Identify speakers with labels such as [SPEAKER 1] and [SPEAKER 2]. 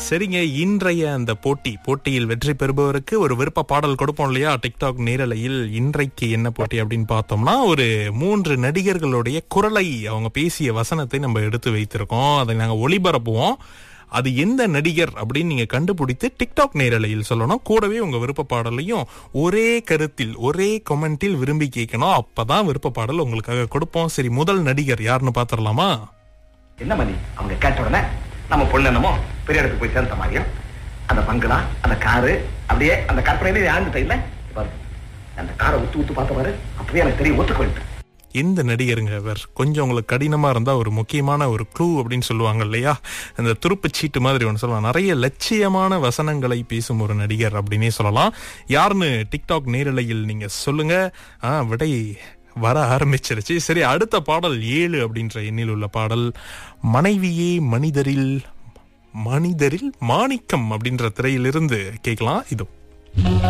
[SPEAKER 1] சரிங்க, இன்றைய அந்த போட்டியில் வெற்றி பெறுபவருக்கு ஒரு விருப்ப பாடல் கொடுப்போம் இல்லையா டிக்டாக் நேரலையில். இன்றைக்கு என்ன போட்டி அப்படின்னு பார்த்தோம்னா, ஒரு 3 நடிகர்களுடைய குரலை, அவங்க பேசிய வசனத்தை நம்ம எடுத்து வைத்திருக்கோம். அதை நாங்க ஒளிபரப்புவோம். அது எந்த நடிகர் அப்படின்னு நீங்க கண்டுபிடித்து டிக்டாக் நேரலையில் சொல்லணும். கூடவே உங்க விருப்ப பாடலையும் ஒரே கருத்தில், ஒரே கமெண்டில் விரும்பி கேட்கணும். அப்பதான் விருப்ப பாடல் உங்களுக்காக கொடுப்போம். சரி, முதல் நடிகர் யாருன்னு பாத்திரலாமா?
[SPEAKER 2] என்ன மணி, அவங்க கேட்ட உடனே நம்ம பொண்ணு என்னமோ பெரிய இடத்துக்கு போய் சேர்ந்த மாதிரியும், அந்த பங்களா, அந்த காரு, அப்படியே அந்த கற்பனையிலே ஆழ்ந்துட்ட இல்ல, அந்த காரை ஊத்து பார்த்த பாரு, அப்படியே எனக்கு தெரியும், ஒத்துக்கொண்டு.
[SPEAKER 1] இந்த நடிகருங்க அவர். கொஞ்சம் உங்களுக்கு கடினமா இருந்தா ஒரு முக்கியமான ஒரு க்ளூ அப்படின்னு சொல்லுவாங்க இல்லையா, அந்த துருப்பு சீட்டு மாதிரி ஒன்று சொல்லலாம். நிறைய லட்சியமான வசனங்களை பேசும் ஒரு நடிகர் அப்படின்னே சொல்லலாம். யாருன்னு டிக்டாக் நேரலையில் நீங்க சொல்லுங்க. விடை வர ஆரம்பிச்சிருச்சு. சரி, அடுத்த பாடல் 7 அப்படின்ற எண்ணில் உள்ள பாடல். மனைவியே மனிதரில் மாணிக்கம் அப்படின்ற திரையிலிருந்து கேட்கலாம். இதோ.